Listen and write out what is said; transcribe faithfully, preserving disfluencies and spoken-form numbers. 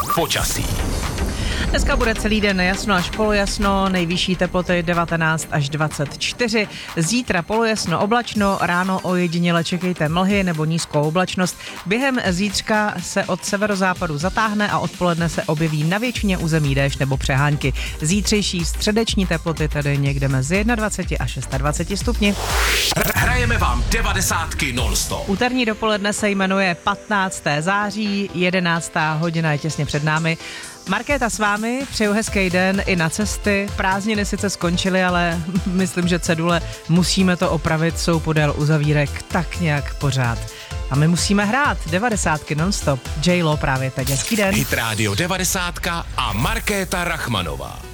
Počasí. Dneska bude celý den jasno až polojasno, nejvyšší teploty devatenáct až dvacet čtyři. Zítra polojasno, oblačno, ráno ojediněle čekejte mlhy nebo nízkou oblačnost. Během zítřka se od severozápadu zatáhne a odpoledne se objeví na většině území déšť nebo přehánky. Zítřejší středeční teploty tedy někde mezi dvacet jedna až dvacet šest stupni. Hrajeme vám devadesátky non-stop. Úterní dopoledne se jmenuje patnáctého září, jedenáctá hodina je těsně před námi. Markéta s vámi, přeju hezký den i na cesty. Prázdniny sice skončily, ale myslím, že cedule musíme to opravit, jsou podél uzavírek tak nějak pořád. A my musíme hrát devadesátky non-stop. J-Lo právě teď. Hezký den. Hit Radio devadesátka a Markéta Rachmanová.